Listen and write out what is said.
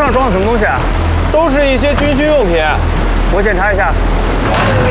上装的什么东西啊？ 都是一些军需用品。 我检查一下。